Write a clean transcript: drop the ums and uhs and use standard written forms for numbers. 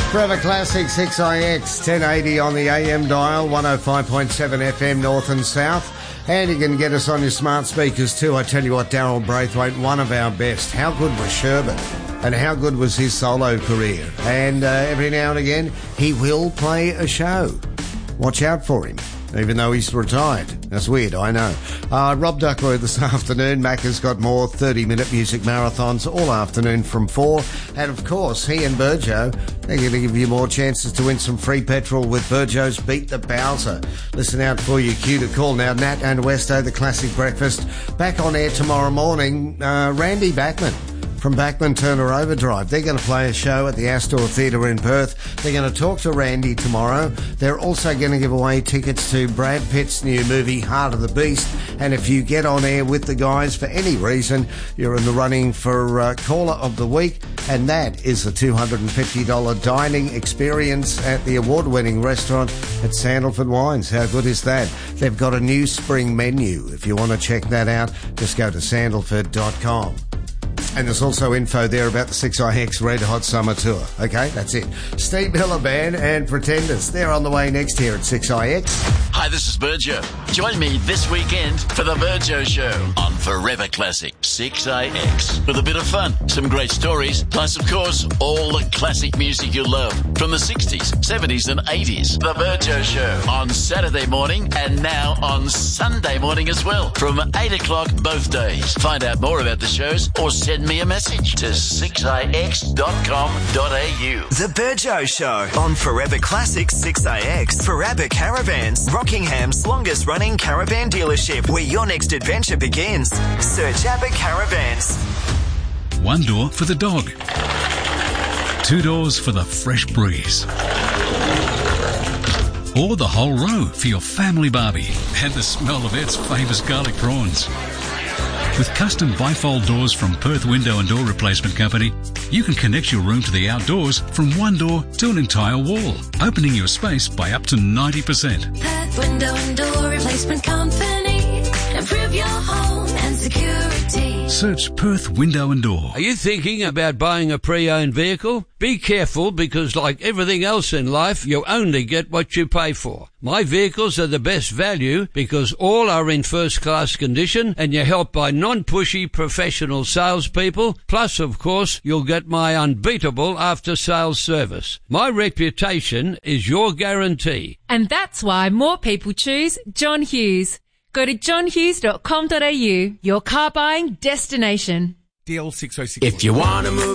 Forever Classic 6IX 1080 on the AM dial, 105.7 FM north and south. And you can get us on your smart speakers too. I tell you what, Daryl Braithwaite, one of our best. How good was Sherbet? And how good was his solo career? And every now and again, he will play a show. Watch out for him, even though he's retired. That's weird, I know. Rob Duckworth this afternoon. Mac has got more 30-minute music marathons all afternoon from 4. And, of course, he and Burjo, they're going to give you more chances to win some free petrol with Burjo's Beat the Bowser. Listen out for your cue to call. Now, Nat and Westo, the Classic Breakfast, back on air tomorrow morning. Randy Bachman from Bachman Turner Overdrive. They're going to play a show at the Astor Theatre in Perth. They're going to talk to Randy tomorrow. They're also going to give away tickets to Brad Pitt's new movie, Heart of the Beast. And if you get on air with the guys for any reason, you're in the running for Caller of the Week. And that is a $250 dining experience at the award-winning restaurant at Sandalford Wines. How good is that? They've got a new spring menu. If you want to check that out, just go to sandalford.com. And there's also info there about the 6IX Red Hot Summer Tour. Okay, that's it. Steve Miller Band and Pretenders. They're on the way next here at 6IX. Hi, this is Burjo. Join me this weekend for the Burjo Show on Forever Classic 6IX. With a bit of fun, some great stories, plus, of course, all the classic music you love from the 60s, 70s and 80s. The Burjo Show on Saturday morning and now on Sunday morning as well from 8 o'clock both days. Find out more about the shows or send me a message to 6ix.com.au. The Burjo Show on Forever Classic 6IX for ABBA Caravans, Rockingham's longest running caravan dealership, where your next adventure begins. Search ABBA Caravans. One door for the dog. 2 doors for the fresh breeze. Or the whole row for your family barbie and the smell of Ed's famous garlic prawns. With custom bifold doors from Perth Window and Door Replacement Company, you can connect your room to the outdoors from one door to an entire wall, opening your space by up to 90%. Perth Window and Door Replacement Company. Improve your home and security. Search Perth Window and Door. Are you thinking about buying a pre-owned vehicle? Be careful, because like everything else in life, you only get what you pay for. My vehicles are the best value because all are in first-class condition and you're helped by non-pushy professional salespeople. Plus, of course, you'll get my unbeatable after-sales service. My reputation is your guarantee. And that's why more people choose John Hughes. Go to johnhughes.com.au, your car buying destination. DL606. If you want to move